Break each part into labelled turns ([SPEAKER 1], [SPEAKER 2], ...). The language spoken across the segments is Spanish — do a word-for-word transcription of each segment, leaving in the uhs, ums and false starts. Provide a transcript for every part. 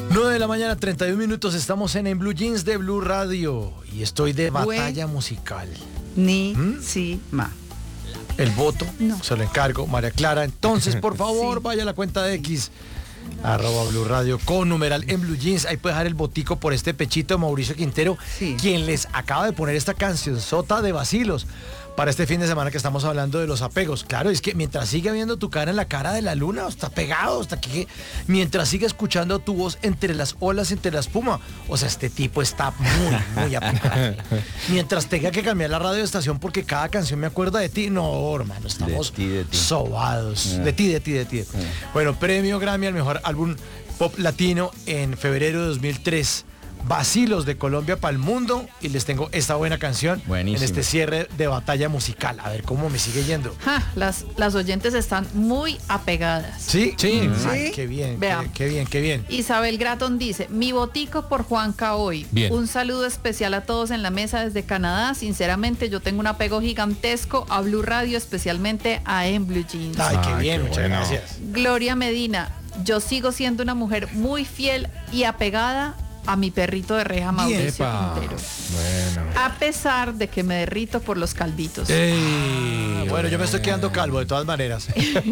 [SPEAKER 1] nueve de la mañana, treinta y un minutos, estamos en, en Blue Jeans de Blue Radio y estoy de batalla
[SPEAKER 2] Bue-
[SPEAKER 1] musical.
[SPEAKER 2] Ni,
[SPEAKER 1] ¿Mm?
[SPEAKER 2] si, ma.
[SPEAKER 1] El voto,
[SPEAKER 2] No.
[SPEAKER 1] se lo encargo, María Clara. Entonces, por favor,
[SPEAKER 2] Sí.
[SPEAKER 1] vaya a la cuenta de X, arroba Blue Radio, con numeral en Blue Jeans. Ahí puede dejar el botico por este pechito de Mauricio Quintero,
[SPEAKER 2] Sí.
[SPEAKER 1] quien les acaba de poner esta canción sota de vacilos para este fin de semana que estamos hablando de los apegos. Claro, es que mientras siga viendo tu cara en la cara de la luna, está pegado, hasta que mientras siga escuchando tu voz entre las olas, entre la espuma. O sea, este tipo está muy, muy apegado. Mientras tenga que cambiar la radio de estación porque cada canción me acuerda de ti. No, hermano, estamos
[SPEAKER 3] De ti, de ti.
[SPEAKER 1] sobados.
[SPEAKER 3] Ah.
[SPEAKER 1] De ti, de ti, de ti. Bueno, premio Grammy al mejor álbum pop latino en febrero de dos mil tres. Vacilos de Colombia para el mundo, y les tengo esta buena canción
[SPEAKER 3] Buenísimo.
[SPEAKER 1] en este cierre de batalla musical. A ver cómo me sigue yendo.
[SPEAKER 2] Ja, las, las oyentes están muy apegadas.
[SPEAKER 1] ¿Sí?
[SPEAKER 3] Sí.
[SPEAKER 1] Ay,
[SPEAKER 2] Sí.
[SPEAKER 1] qué bien,
[SPEAKER 2] Vea.
[SPEAKER 1] qué, qué bien, qué bien.
[SPEAKER 2] Isabel Gratton dice, mi botico por Juanca hoy.
[SPEAKER 4] Bien.
[SPEAKER 2] Un saludo especial a todos en la mesa desde Canadá. Sinceramente, yo tengo un apego gigantesco a Blue Radio, especialmente a En Blue Jeans.
[SPEAKER 1] Ay, qué
[SPEAKER 4] Ay,
[SPEAKER 1] bien,
[SPEAKER 4] qué
[SPEAKER 1] muchas
[SPEAKER 4] bueno.
[SPEAKER 1] gracias.
[SPEAKER 2] Gloria Medina, yo sigo siendo una mujer muy fiel y apegada a mi perrito de reja Mauricio
[SPEAKER 4] Epa.
[SPEAKER 2] Quintero.
[SPEAKER 4] Bueno.
[SPEAKER 2] A pesar de que me derrito por los calditos.
[SPEAKER 4] Ey,
[SPEAKER 1] Bueno, yo me estoy quedando calvo de todas maneras.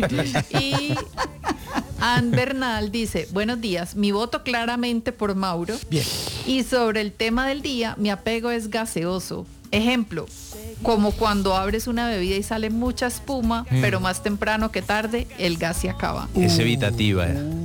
[SPEAKER 2] Y Ann Bernal dice, buenos días, mi voto claramente por Mauro.
[SPEAKER 1] Bien.
[SPEAKER 2] Y sobre el tema del día, mi apego es gaseoso. Ejemplo, como cuando abres una bebida y sale mucha espuma, pero más temprano que tarde, el gas se acaba.
[SPEAKER 3] Es evitativa.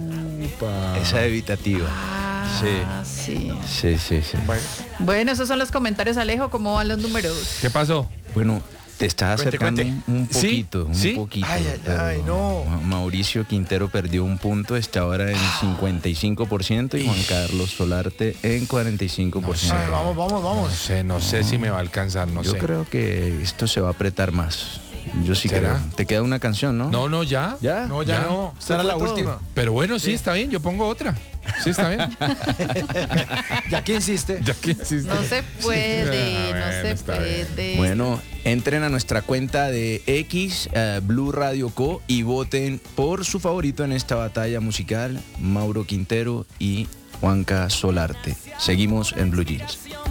[SPEAKER 3] Esa evitativa.
[SPEAKER 2] Ah, sí.
[SPEAKER 3] Sí, sí, sí.
[SPEAKER 1] Bueno,
[SPEAKER 2] Bueno, esos son los comentarios, Alejo. ¿Cómo van los números?
[SPEAKER 4] ¿Qué pasó?
[SPEAKER 3] Bueno, te estás
[SPEAKER 1] Cuente,
[SPEAKER 3] acercando
[SPEAKER 1] cuente.
[SPEAKER 3] un
[SPEAKER 4] ¿Sí?
[SPEAKER 3] poquito, un
[SPEAKER 4] ¿Sí?
[SPEAKER 3] poquito.
[SPEAKER 1] Ay, ay,
[SPEAKER 3] pero
[SPEAKER 1] ay, no.
[SPEAKER 3] Ma- Mauricio Quintero perdió un punto, está ahora en cincuenta y cinco por ciento y Juan Carlos Solarte en cuarenta y cinco por ciento.
[SPEAKER 1] ay, vamos, vamos,
[SPEAKER 4] No
[SPEAKER 1] vamos.
[SPEAKER 4] sé, no sé si me va a alcanzar, no
[SPEAKER 3] Yo
[SPEAKER 4] sé.
[SPEAKER 3] creo que esto se va a apretar más. Yo sí
[SPEAKER 4] ¿Será?
[SPEAKER 3] creo. Te queda una canción, ¿no?
[SPEAKER 4] No, no, ya.
[SPEAKER 3] ¿Ya?
[SPEAKER 1] No, ya,
[SPEAKER 4] Ya.
[SPEAKER 1] no. Esta era la
[SPEAKER 3] fue todo.
[SPEAKER 1] última.
[SPEAKER 4] Pero bueno, sí, está bien, yo pongo otra. Sí, está bien.
[SPEAKER 1] Ya que insiste.
[SPEAKER 4] Ya que existe.
[SPEAKER 2] No se puede,
[SPEAKER 4] Ah,
[SPEAKER 2] no
[SPEAKER 4] bueno,
[SPEAKER 2] se
[SPEAKER 4] está bien.
[SPEAKER 2] puede.
[SPEAKER 3] Bueno, entren a nuestra cuenta de X, eh, Blue Radio Co, y voten por su favorito en esta batalla musical, Mauro Quintero y Juanca Solarte. Seguimos en Blue Jeans.